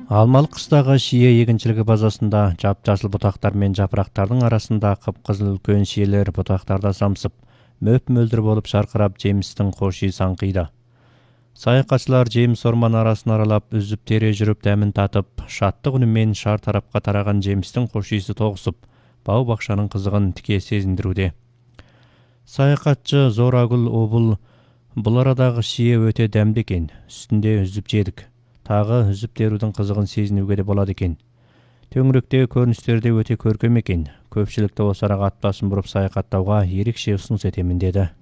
Алмалық қыстағы шие егіншілігі базасында жап-жасыл бұтақтар мен жапырақтардың арасында қып-қызыл үлкен шиелер бұтақтарда самсып, мөп-мөлдір болып жарқырап жемістің хош иісі аңқиды. Саяхатшылар жеміс орман арасын аралап, үзіп тере жүріп дәмін татып, шаттық үнімен шар тарапқа тараған жемістің хош иісі тоғысып, бау-бақшаның қызығын тіке сезіндіруде. Саяхатшы Зорагүл Обыл: бұл арадағы шие өте дәмді екен, үстінде үзіп жедік. Тағы үзіп терудің қызығын сезінуге де болады екен. Төңіректегі көріністер де өте көркем екен. Көпшілікті осы араға ат басын бұрып саяхаттауға ерекше ұсыныс етемін деді.